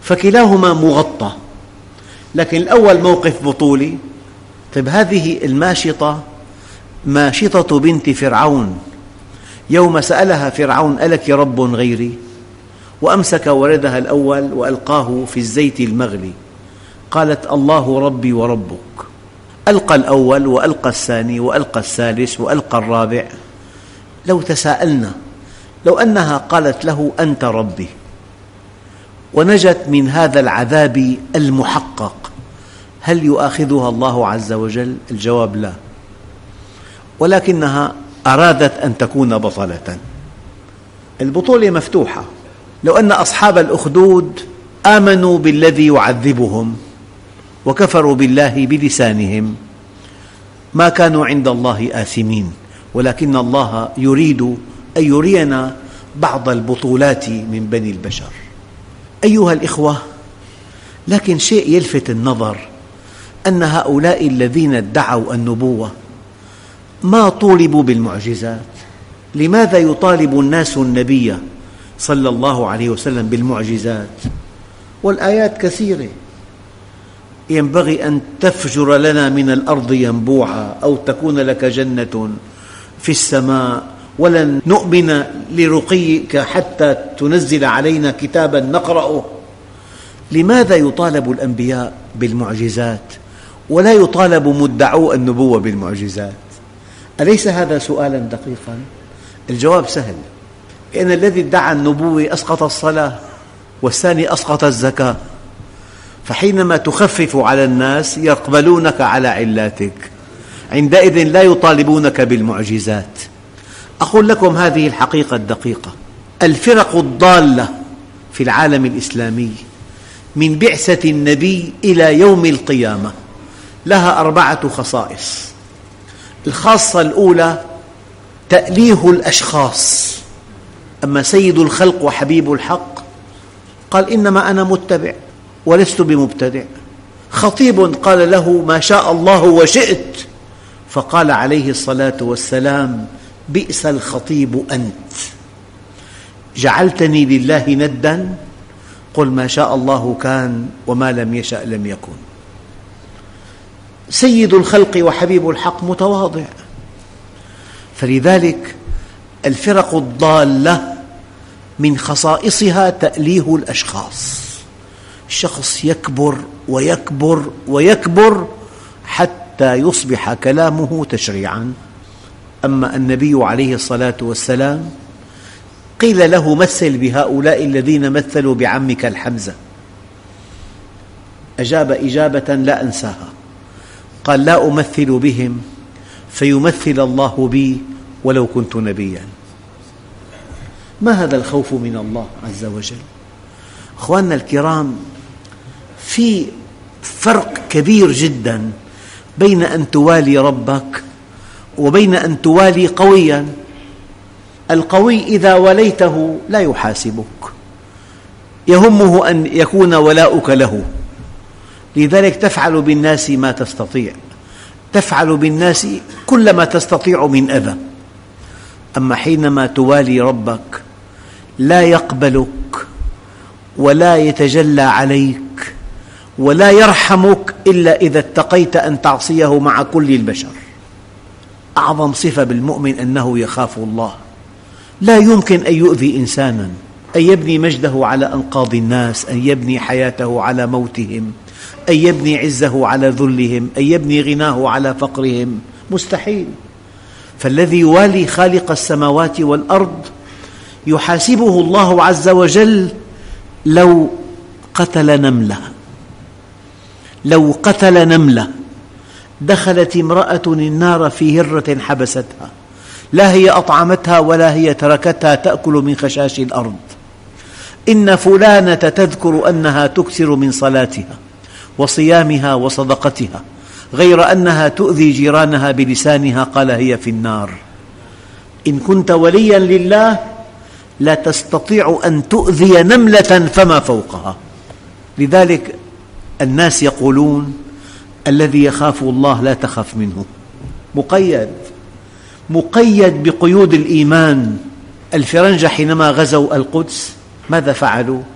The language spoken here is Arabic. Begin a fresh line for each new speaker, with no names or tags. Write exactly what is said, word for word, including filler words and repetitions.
فكلاهما مغطى، لكن الأول موقف بطولي. طيب هذه الماشطة ماشطة بنت فرعون، يوم سألها فرعون ألك رب غيري، وأمسك ولدها الأول وألقاه في الزيت المغلي، قالت الله ربي وربك. ألقى الأول وألقى الثاني وألقى الثالث وألقى الرابع. لو تساءلنا، لو أنها قالت له أنت ربي ونجت من هذا العذاب المحقق، هل يؤاخذها الله عز وجل؟ الجواب لا، ولكنها أرادت أن تكون بطلة. البطولة مفتوحة. لو أن أصحاب الأخدود آمنوا بالذي يعذبهم وكفروا بالله بلسانهم ما كانوا عند الله آثمين، ولكن الله يريد أن يرينا بعض البطولات من بني البشر. أيها الإخوة، لكن شيء يلفت النظر أن هؤلاء الذين ادعوا النبوة ما طولبوا بالمعجزات. لماذا يطالب الناس النبي صلى الله عليه وسلم بالمعجزات والآيات كثيرة؟ ينبغي أن تفجر لنا من الأرض ينبوعا أو تكون لك جنة في السماء ولن نؤمن لرقيك حتى تنزل علينا كتابا نقرأه. لماذا يطالب الأنبياء بالمعجزات ولا يطالب مدعو النبوة بالمعجزات؟ أليس هذا سؤالا دقيقا؟ الجواب سهل، لأن الذي ادعى النبوة أسقط الصلاة والثاني أسقط الزكاة، فحينما تخفف على الناس يقبلونك على علاتك، عندئذ لا يطالبونك بالمعجزات. أقول لكم هذه الحقيقة الدقيقة: الفرق الضالة في العالم الإسلامي من بعثة النبي إلى يوم القيامة لها أربعة خصائص. الخاصة الأولى تأليه الأشخاص. أما سيد الخلق وحبيب الحق قال إنما أنا متبع ولست بمبتدع. خطيب قال له ما شاء الله وشئت، فقال عليه الصلاة والسلام بئس الخطيب أنت، جعلتني لله نداً، قل ما شاء الله كان وما لم يشأ لم يكن. سيد الخلق وحبيب الحق متواضع. فلذلك الفرق الضالة من خصائصها تأليه الأشخاص. الشخص يكبر ويكبر ويكبر حتى يصبح كلامه تشريعاً. أما النبي عليه الصلاة والسلام قيل له مثل بهؤلاء الذين مثلوا بعمك الحمزة، أجاب إجابة لا أنساها، قال لا أمثل بهم فيمثل الله بي ولو كنت نبيا. ما هذا الخوف من الله عز وجل؟ أخواننا الكرام، في فرق كبير جدا بين أن توالي ربك وبين أن توالي قويا. القوي إذا وليته لا يحاسبك، يهمه أن يكون ولاؤك له، لذلك تفعل بالناس ما تستطيع، تفعل بالناس كل ما تستطيع من أذى. أما حينما توالي ربك لا يقبلك ولا يتجلى عليك ولا يرحمك إلا إذا اتقيت أن تعصيه مع كل البشر. أعظم صفة بالمؤمن أنه يخاف الله، لا يمكن أن يؤذي إنسانا، أن يبني مجده على أنقاض الناس، أن يبني حياته على موتهم، أن يبني عزه على ذلهم، أن يبني غناه على فقرهم، مستحيل. فالذي يوالي خالق السماوات والأرض يحاسبه الله عز وجل لو قتل نملة. لو قتل نملة دخلت امرأة النار في هرة حبستها، لا هي أطعمتها ولا هي تركتها تأكل من خشاش الأرض. إن فلانة تذكر أنها تكثر من صلاتها وصيامها وصدقتها غير أنها تؤذي جيرانها بلسانها، قال هي في النار. إن كنت وليا لله لا تستطيع أن تؤذي نملة فما فوقها. لذلك الناس يقولون الذي يخاف الله لا تخف منه، مقيد مقيد بقيود الإيمان. الفرنجة حينما غزوا القدس ماذا فعلوا؟